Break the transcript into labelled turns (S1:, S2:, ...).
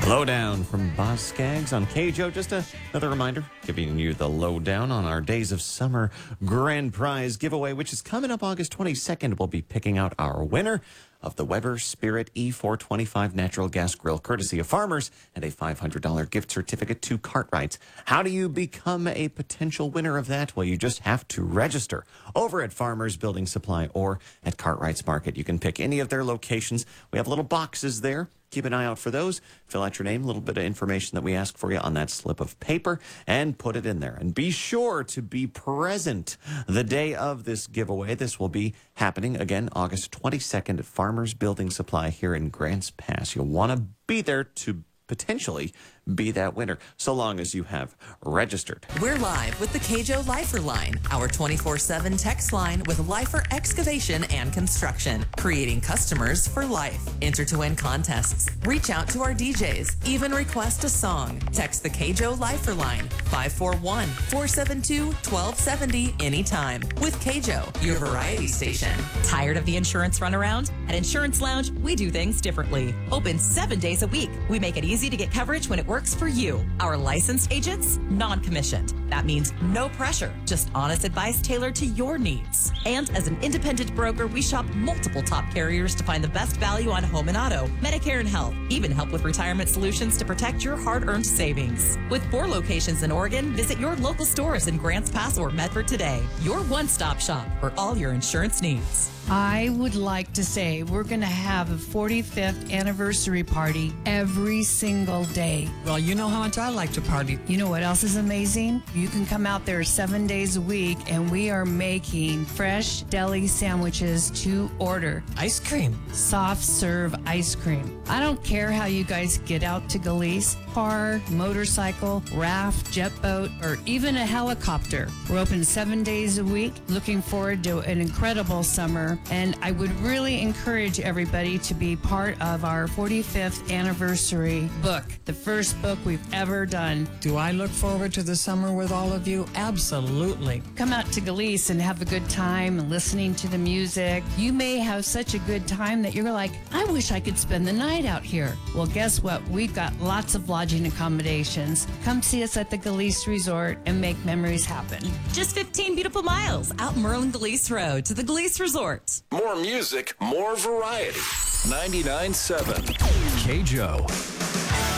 S1: Lowdown from Boz Skaggs on KJO. Just another reminder, giving you the lowdown on our Days of Summer Grand Prize giveaway, which is coming up August 22nd. We'll be picking out our winner of the Weber Spirit E425 natural gas grill, courtesy of Farmers, and a $500 gift certificate to Cartwrights. How do you become a potential winner of that? Well, you just have to register over at Farmers Building Supply or at Cartwrights Market. You can pick any of their locations. We have little boxes there. Keep an eye out for those. Fill out your name, a little bit of information that we ask for you on that slip of paper, and put it in there. And be sure to be present the day of this giveaway. This will be happening again August 22nd at Farmers Building Supply here in Grants Pass. You'll want to be there to potentially be that winner, so long as you have registered.
S2: We're live with the KJO Lifer Line, our 24/7 text line with Lifer Excavation and Construction, creating customers for life. Enter to win contests, reach out to our DJs, even request a song. Text the KJO Lifer Line, 541-472-1270 anytime. With KJO, your variety station.
S3: Tired of the insurance runaround? At Insurance Lounge, we do things differently. Open 7 days a week. We make it easy to get coverage when it works for you. Our licensed agents, non-commissioned. That means no pressure, just honest advice tailored to your needs. And as an independent broker, we shop multiple top carriers to find the best value on home and auto, Medicare and health, even help with retirement solutions to protect your hard-earned savings. With 4 locations in Oregon, visit your local stores in Grants Pass or Medford today. Your one-stop shop for all your insurance needs.
S4: I would like to say we're going to have a 45th anniversary party every single day.
S5: Well, you know how much I like to party.
S4: You know what else is amazing? You can come out there 7 days a week, and we are making fresh deli sandwiches to order.
S5: Ice cream.
S4: Soft serve ice cream. I don't care how you guys get out to Galice, car, motorcycle, raft, jet boat, or even a helicopter. We're open 7 days a week. Looking forward to an incredible summer. And I would really encourage everybody to be part of our 45th anniversary book, the first book we've ever done.
S5: Do I look forward to the summer with all of you? Absolutely.
S4: Come out to Galice and have a good time and listening to the music. You may have such a good time that you're like, I wish I could spend the night out here. Well, guess what? We've got lots of lodging accommodations. Come see us at the Galice Resort and make memories happen.
S3: Just 15 beautiful miles out Merlin Galice Road to the Galice Resort.
S6: More music, more variety. 99.7 KJO.